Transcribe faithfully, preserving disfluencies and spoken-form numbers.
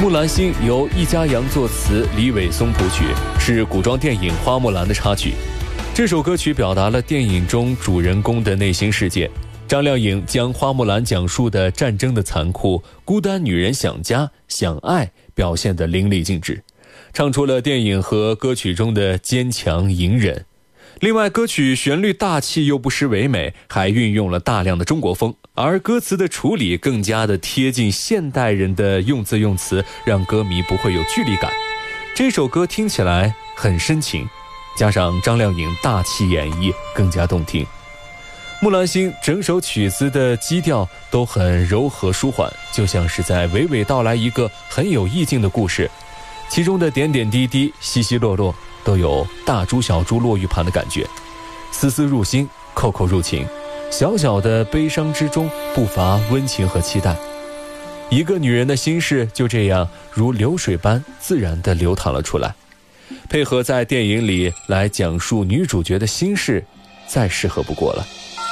木兰心》由易家扬作词，李伟松谱曲，是古装电影《花木兰》的插曲。这首歌曲表达了电影中主人公的内心世界。张靓颖将花木兰讲述的战争的残酷、孤单女人想家、想爱表现得淋漓尽致，唱出了电影和歌曲中的坚强隐忍。另外，歌曲旋律大气又不失唯美，还运用了大量的中国风，而歌词的处理更加的贴近现代人的用字用词，让歌迷不会有距离感。这首歌听起来很深情，加上张靓颖大气演绎，更加动听。木兰心整首曲子的基调都很柔和舒缓，就像是在娓娓道来一个很有意境的故事，其中的点点滴滴、稀稀落落都有大珠小珠落玉盘的感觉，丝丝入心，扣扣入情。小小的悲伤之中不乏温情和期待，一个女人的心事就这样如流水般自然地流淌了出来，配合在电影里来讲述女主角的心事，再适合不过了。